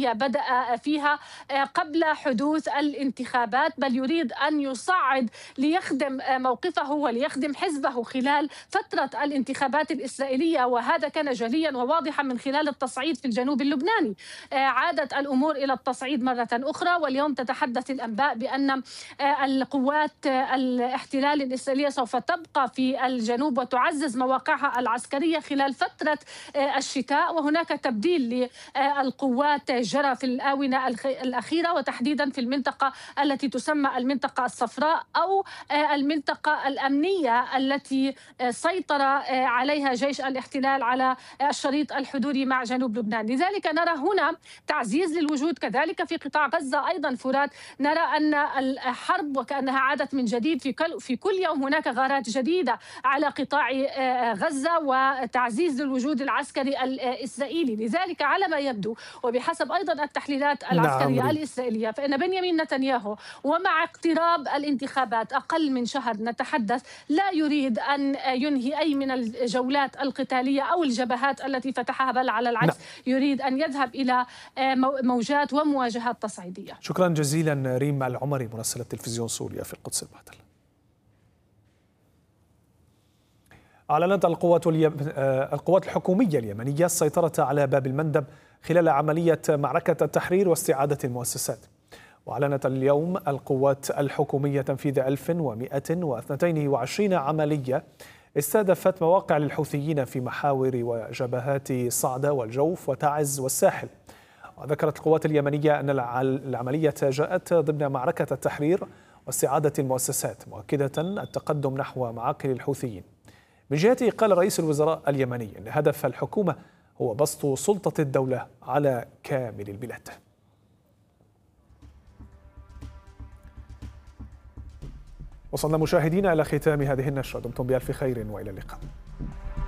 الإسرائيلية بدأ فيها قبل حدوث الانتخابات، بل يريد أن يصعد ليخدم موقفه وليخدم حزبه خلال فترة الانتخابات الإسرائيلية، وهذا كان جليا وواضحا من خلال التصعيد في الجنوب اللبناني. عادت الأمور إلى التصعيد مرة أخرى، واليوم تتحدث الأنباء بأن القوات الاحتلال الإسرائيلية سوف تبقى في الجنوب وتعزز مواقعها العسكرية خلال فترة الشتاء، وهناك تبديل للقوات جرى في الآونة الأخيرة، وتحديدا في المنطقة التي تسمى المنطقة الصفراء أو المنطقة الأمنية التي سيطر عليها جيش الاحتلال على الشريط الحدودي مع جنوب لبنان. لذلك نرى هنا تعزيز للوجود. كذلك في قطاع غزة أيضا فرات نرى أن الحرب وكأنها عادت من جديد، في كل يوم هناك غارات جديدة على قطاع غزة وتعزيز للوجود العسكري الإسرائيلي. لذلك على ما يبدو وبحسب أيضا التحليلات نعم العسكرية ريم. الإسرائيلية، فإن بنيامين نتنياهو ومع اقتراب الانتخابات أقل من شهر نتحدث لا يريد أن ينهي أي من الجولات القتالية أو الجبهات التي فتحها، بل على نعم. العكس يريد أن يذهب إلى موجات ومواجهات تصعيدية. شكرا جزيلا ريم العمري مراسلة تلفزيون سوريا في القدس المحتلة. أعلنت القوات الحكومية اليمنية السيطرة على باب المندب خلال عملية معركة التحرير واستعادة المؤسسات. وأعلنت اليوم القوات الحكومية تنفيذ 1122 عملية استهدفت مواقع للحوثيين في محاور وجبهات صعدة والجوف وتعز والساحل. وذكرت القوات اليمنية أن العملية جاءت ضمن معركة التحرير واستعادة المؤسسات، مؤكدة التقدم نحو معاقل الحوثيين. من جهته قال رئيس الوزراء اليمني أن هدف الحكومة هو بسط سلطة الدولة على كامل البلاد. وصلنا مشاهدينا إلى ختام هذه النشرة، دمتم بألف خير وإلى اللقاء.